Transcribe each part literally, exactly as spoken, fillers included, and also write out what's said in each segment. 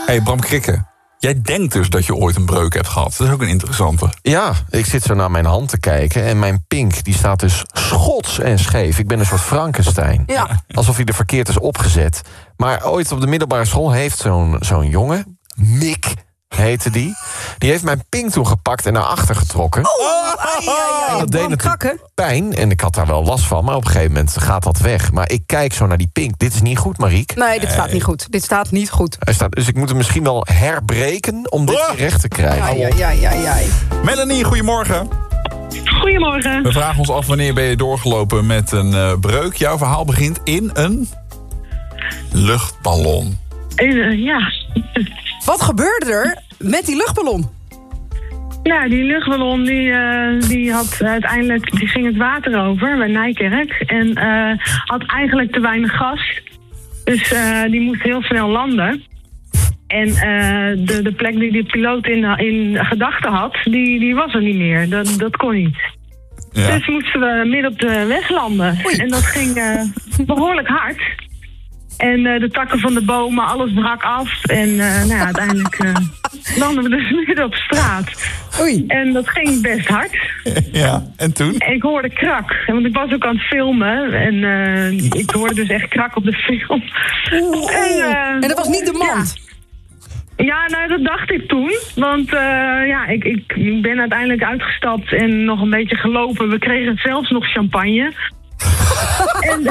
Hey, Bram Krikke. Jij denkt dus dat je ooit een breuk hebt gehad. Dat is ook een interessante. Ja, ik zit zo naar mijn hand te kijken en mijn pink die staat dus schots en scheef. Ik ben een soort Frankenstein. Ja. Alsof hij er verkeerd is opgezet. Maar ooit op de middelbare school heeft zo'n zo'n jongen, Mick heette die... die heeft mijn pink toen gepakt en naar achter getrokken. Oh, ai, ai, ai. En dat deed Bram natuurlijk Krakken. pijn en ik had daar wel last van. Maar op een gegeven moment gaat dat weg. Maar ik kijk zo naar die pink. Dit is niet goed, Mariek. Nee, dit staat niet goed. Dit staat niet goed. Hij staat, dus ik moet hem misschien wel herbreken om dit Oh. recht te krijgen. Ai, ai, ai, ai, ai. Melanie, goedemorgen. Goedemorgen. We vragen ons af wanneer ben je doorgelopen met een uh, breuk. Jouw verhaal begint in een luchtballon. Uh, ja. Wat gebeurde er met die luchtballon? Nou, die luchtballon die, uh, die had uiteindelijk, die ging het water over bij Nijkerk. En uh, had eigenlijk te weinig gas. Dus uh, die moest heel snel landen. En uh, de, de plek die de piloot in, in gedachten had, die, die was er niet meer. Dat, dat kon niet. Ja. Dus moesten we midden op de weg landen. Oei. En dat ging uh, behoorlijk hard. En uh, de takken van de bomen, alles brak af. En uh, nou ja, uiteindelijk uh, landen we dus midden op straat. Oei. En dat ging best hard. Ja, en toen? En ik hoorde krak. Want ik was ook aan het filmen. En uh, ik hoorde dus echt krak op de film. En, uh, En dat was niet de mand. Ja, ja, nou dat dacht ik toen. Want uh, ja, ik, ik, ik ben uiteindelijk uitgestapt en nog een beetje gelopen. We kregen zelfs nog champagne. en,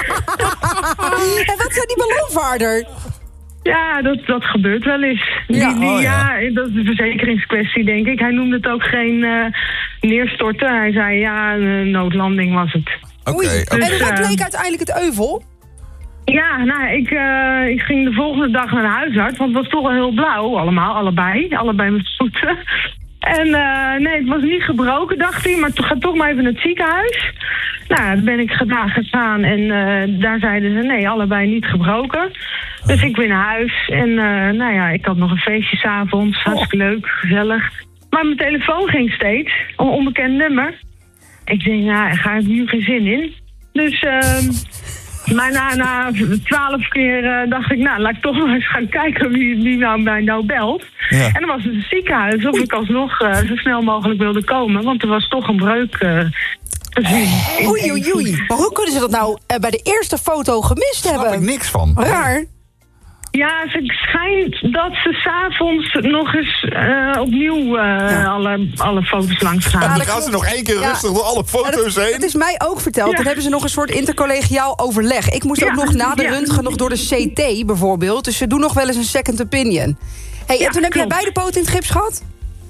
En wat zei die ballonvaarder? Ja, dat, dat gebeurt wel eens. Ja. Die, die, Oh, ja. ja, dat is een verzekeringskwestie, denk ik. Hij noemde het ook geen uh, neerstorten. Hij zei, ja, een noodlanding was het. Oké, Oei. oké. En wat uh, bleek uiteindelijk het euvel? Ja, nou, ik, uh, ik ging de volgende dag naar de huisarts, want het was toch wel heel blauw, allemaal, allebei. Allebei mijn voeten. En uh, nee, het was niet gebroken, dacht hij, maar ga toch maar even naar het ziekenhuis. Nou, dan ben ik gedaan gegaan en uh, daar zeiden ze, nee, allebei niet gebroken. Dus ik ben naar huis en uh, nou ja, ik had nog een feestje 's avonds, hartstikke leuk, gezellig. Maar mijn telefoon ging steeds, een onbekend nummer. Ik denk, nou, daar ga ik nu geen zin in. Dus... Uh, Maar na, na twaalf keer uh, dacht ik, nou, laat ik toch maar eens gaan kijken wie, wie nou mij nou belt. Ja. En dan was het een ziekenhuis of ik alsnog uh, zo snel mogelijk wilde komen. Want er was toch een breuk uh, gezien. Oei, oei, oei. Maar hoe kunnen ze dat nou uh, bij de eerste foto gemist Snap ik hebben? niks van. Raar. Ja, het schijnt dat ze 's avonds nog eens uh, opnieuw uh, Ja. alle, alle foto's langs gaan. Ja, Dan dat gaan ze klopt. nog één keer Ja. rustig door alle Maar foto's dat, heen. dat is mij ook verteld. Ja. Dan hebben ze nog een soort intercollegiaal overleg. Ik moest Ja, ook nog na de ja. röntgen nog door de C T bijvoorbeeld. Dus ze doen nog wel eens een second opinion. Hey, Ja, en toen heb jij klopt. beide poten in het gips gehad?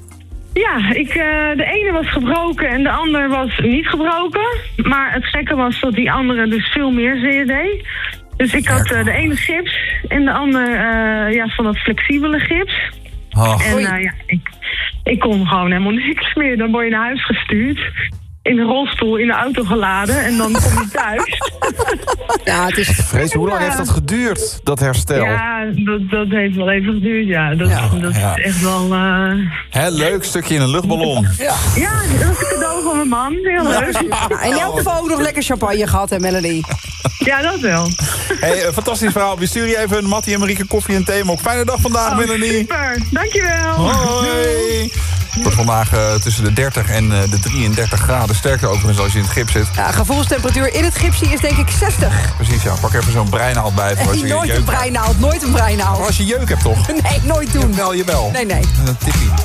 Ja, ik, uh, de ene was gebroken en de ander was niet gebroken. Maar het gekke was dat die andere dus veel meer zeer deed. Dus ik had uh, de ene gips en de ander uh, ja, van dat flexibele gips. Oh. En Oei. uh, ja, ik, ik kon gewoon helemaal niks meer. Dan word je naar huis gestuurd. In de rolstoel, in de auto geladen. En dan kom je thuis. Ja, het is... Vrees, hoe lang heeft dat geduurd, dat herstel? Ja, dat, dat heeft wel even geduurd. Ja, dat, Ja. dat Ja. is echt wel... Uh... Hè, leuk stukje in een luchtballon. Ja. Ja, dat was een cadeau van mijn man. Heel leuk. Ja, en in elk geval ook nog lekker champagne gehad, hè, Melanie? Ja, dat wel. Hey, een fantastisch verhaal. We sturen je even een Mattie en Marieke koffie en thee. Maar ook fijne dag vandaag, Oh, Melanie. super. Dankjewel. Hoi. Het wordt vandaag uh, tussen de dertig en uh, de drieëndertig graden. Sterker overigens als je in het gips zit. Ja, gevoelstemperatuur in het gipsie is denk ik zestig. Precies, ja. Pak even zo'n breinaald bij. Voor als je Nooit jeuk een hebt. breinaald, nooit een breinaald. Maar als je jeuk hebt, toch? Nee, nooit doen. Wel, jawel. Nee, nee. Een tippie.